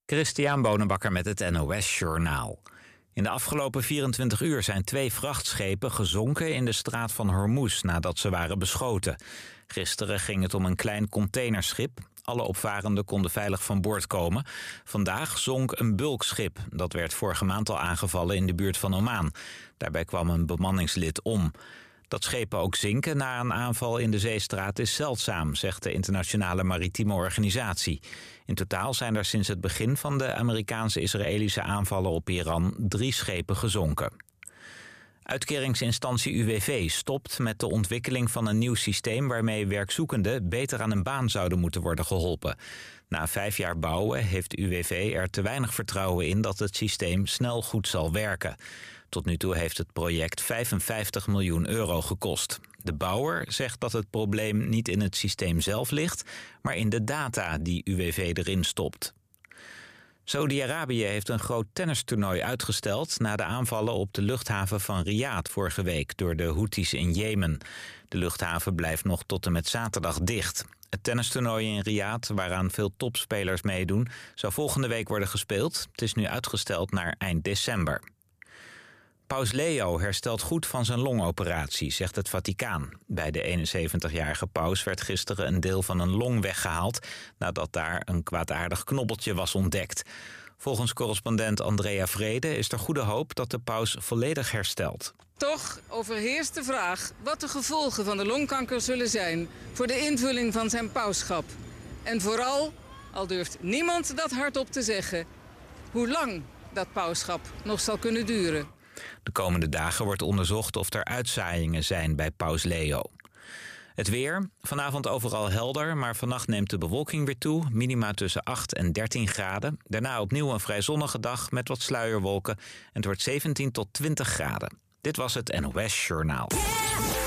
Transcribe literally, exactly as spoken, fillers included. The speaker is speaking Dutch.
Christian Bonenbakker met het N O S Journaal. In de afgelopen vierentwintig uur zijn twee vrachtschepen gezonken in de straat van Hormuz nadat ze waren beschoten. Gisteren ging het om een klein containerschip. Alle opvarenden konden veilig van boord komen. Vandaag zonk een bulkschip. Dat werd vorige maand al aangevallen in de buurt van Oman. Daarbij kwam een bemanningslid om. Dat schepen ook zinken na een aanval in de zeestraat is zeldzaam, zegt de Internationale Maritieme Organisatie. In totaal zijn er sinds het begin van de Amerikaanse-Israëlische aanvallen op Iran drie schepen gezonken. Uitkeringsinstantie U W V stopt met de ontwikkeling van een nieuw systeem waarmee werkzoekenden beter aan een baan zouden moeten worden geholpen. Na vijf jaar bouwen heeft U W V er te weinig vertrouwen in dat het systeem snel goed zal werken. Tot nu toe heeft het project vijfenvijftig miljoen euro gekost. De bouwer zegt dat het probleem niet in het systeem zelf ligt, maar in de data die U W V erin stopt. Saudi-Arabië heeft een groot tennistoernooi uitgesteld na de aanvallen op de luchthaven van Riyadh vorige week door de Houthis in Jemen. De luchthaven blijft nog tot en met zaterdag dicht. Het tennistoernooi in Riyadh, waaraan veel topspelers meedoen, zou volgende week worden gespeeld. Het is nu uitgesteld naar eind december. Paus Leo herstelt goed van zijn longoperatie, zegt het Vaticaan. Bij de eenenzeventigjarige paus werd gisteren een deel van een long weggehaald nadat daar een kwaadaardig knobbeltje was ontdekt. Volgens correspondent Andrea Vrede is er goede hoop dat de paus volledig herstelt. Toch overheerst de vraag wat de gevolgen van de longkanker zullen zijn voor de invulling van zijn pauschap. En vooral, al durft niemand dat hardop te zeggen, hoe lang dat pauschap nog zal kunnen duren. De komende dagen wordt onderzocht of er uitzaaiingen zijn bij paus Leo. Het weer, vanavond overal helder, maar vannacht neemt de bewolking weer toe. Minima tussen acht en dertien graden. Daarna opnieuw een vrij zonnige dag met wat sluierwolken. En het wordt zeventien tot twintig graden. Dit was het N O S Journaal.